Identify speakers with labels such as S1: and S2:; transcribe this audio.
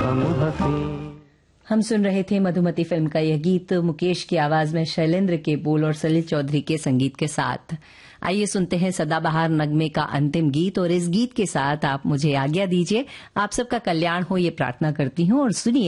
S1: हम हफीज।
S2: हम सुन रहे थे मधुमती फिल्म का यह गीत मुकेश की आवाज में शैलेंद्र के बोल और सलिल चौधरी के संगीत के साथ। आइए सुनते हैं सदाबहार नगमे का अंतिम गीत, और इस गीत के साथ आप मुझे आज्ञा दीजिए। आप सबका कल्याण हो ये प्रार्थना करती हूँ, और सुनिए